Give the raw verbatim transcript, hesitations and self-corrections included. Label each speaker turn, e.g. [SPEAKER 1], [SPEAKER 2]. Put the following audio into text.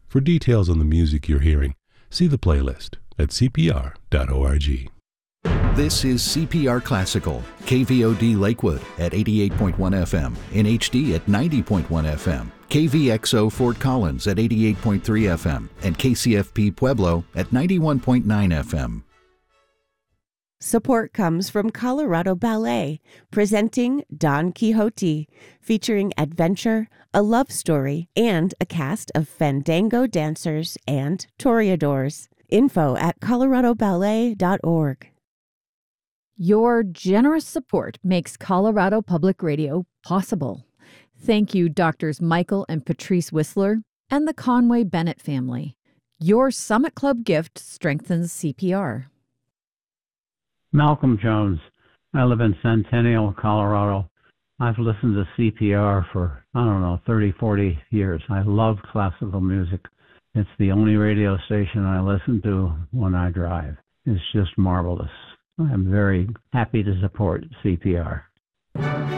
[SPEAKER 1] For details on the music you're hearing, see the playlist at c p r dot org.
[SPEAKER 2] This is C P R Classical, K V O D Lakewood at eighty-eight point one F M, N H D at ninety point one F M, K V X O Fort Collins at eighty-eight point three F M, and K C F P Pueblo at ninety-one point nine F M.
[SPEAKER 3] Support comes from Colorado Ballet, presenting Don Quixote, featuring adventure, a love story, and a cast of fandango dancers and toreadors. Info at colorado ballet dot org.
[SPEAKER 4] Your generous support makes Colorado Public Radio possible. Thank you, Doctors Michael and Patrice Whistler and the Conway Bennett family. Your Summit Club gift strengthens C P R.
[SPEAKER 5] Malcolm Jones. I live in Centennial, Colorado. I've listened to C P R for, I don't know, thirty, forty years. I love classical music. It's the only radio station I listen to when I drive. It's just marvelous. I'm very happy to support C P R.